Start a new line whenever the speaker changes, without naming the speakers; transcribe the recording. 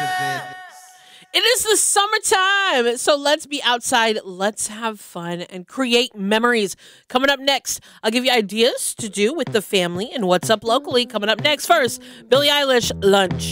It is the summertime, so let's be outside, let's have fun, and create memories. Coming up next, I'll give you ideas to do with the family and what's up locally. Coming up next, first, Billie Eilish, Lunch.